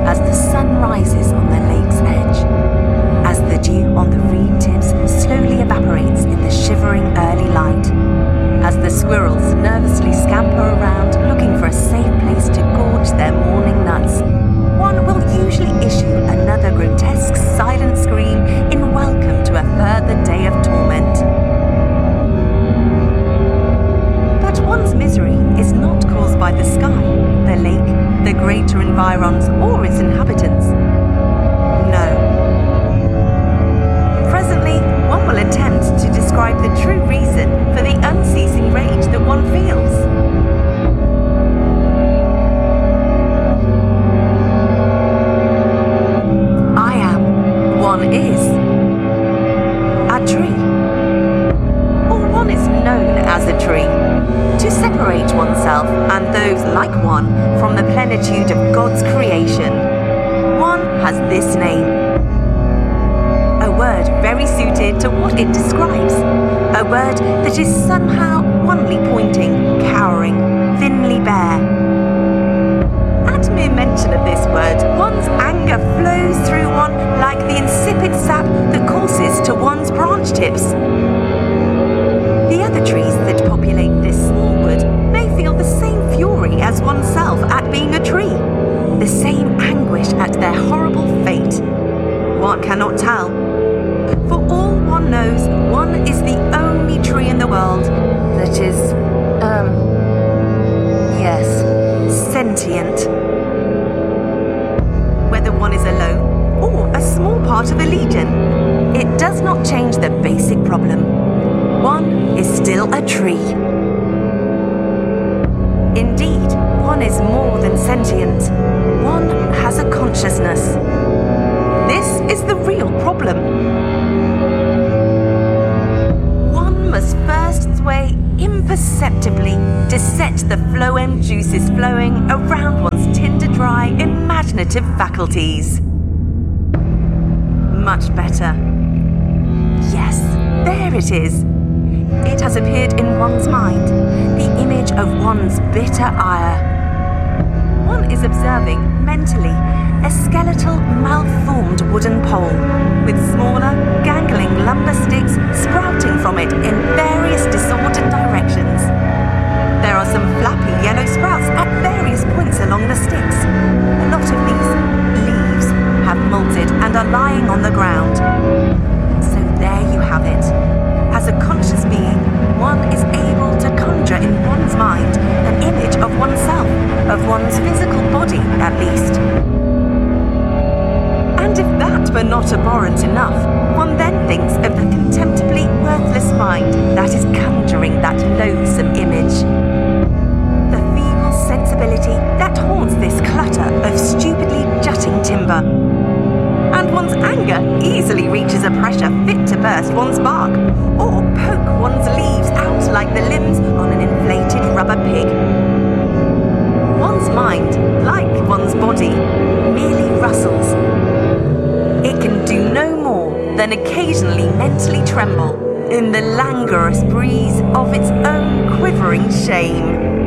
as the sun rises on the lake's edge, as the dew on the reed tips slowly evaporates in the shivering early light, as the squirrels nervously scamper around looking for a safe place to gorge their morning nuts, one will usually issue another grotesque silent scream in welcome to a further day of torment. But one's misery is not caused by the sky, the lake, the greater environs, or its inhabitants. No. Presently, one will attempt to describe the true reason for the unceasing rage that one feels. I am, one is, a tree. Or one is known as a tree. To separate oneself and those like one from the plenitude of God's creation, one has this name. A word very suited to what it describes. A word that is somehow onely pointing, cowering, thinly bare. At mere mention of this word, one's anger flows through one like the insipid sap that courses to one's branch tips. The other trees that populate this small wood may feel the same fury as oneself at being a tree, the same anguish at their horrible fate. One cannot tell. For all one knows, one is the only tree in the world that is, sentient. Whether one is alone or a small part of a legion, it does not change the basic problem. One is still a tree. Indeed, one is more than sentient. One has a consciousness. This is the real problem. One must first sway imperceptibly to set the phloem juices flowing around one's tinder-dry imaginative faculties. Much better. Yes, there it is. It has appeared in one's mind, the image of one's bitter ire. One is observing, mentally, a skeletal, malformed wooden pole, with smaller, gangling lumber sticks sprouting from it in various disordered directions. There are some flappy yellow sprouts at various points along the sticks. A lot of these leaves have molted and are lying on the ground. So there you have it. As a conscious being, one is able to conjure in one's mind an image of oneself, of one's physical body at least. And if that were not abhorrent enough, one then thinks of the contemptibly worthless mind that is conjuring that loathsome image. The feeble sensibility that haunts this clutter of stupidly jutting timber. And one's anger easily reaches a pressure fit to burst one's bark, or poke one's leaves out like the limbs on an inflated rubber pig. One's mind, like one's body, merely rustles. It can do no more than occasionally mentally tremble in the languorous breeze of its own quivering shame.